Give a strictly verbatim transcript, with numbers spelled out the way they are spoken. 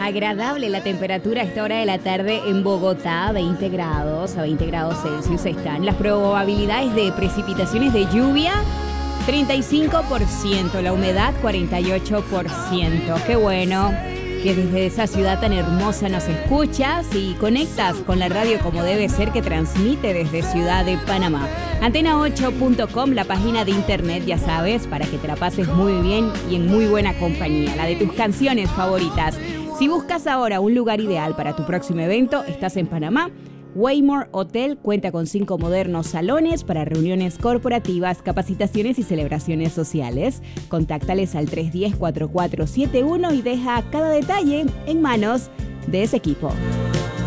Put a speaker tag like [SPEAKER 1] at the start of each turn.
[SPEAKER 1] Agradable la temperatura a esta hora de la tarde en Bogotá, veinte grados, a veinte grados Celsius están. Las probabilidades de precipitaciones de lluvia, treinta y cinco por ciento, la humedad cuarenta y ocho por ciento. Qué bueno que desde esa ciudad tan hermosa nos escuchas y conectas con la radio como debe ser, que transmite desde Ciudad de Panamá. Antena ocho punto com, la página de internet, ya sabes, para que te la pases muy bien y en muy buena compañía, la de tus canciones favoritas. Si buscas ahora un lugar ideal para tu próximo evento, estás en Panamá. Waymore Hotel cuenta con cinco modernos salones para reuniones corporativas, capacitaciones y celebraciones sociales. Contáctales al tres uno cero, cuatro cuatro siete uno y deja cada detalle en manos de ese equipo.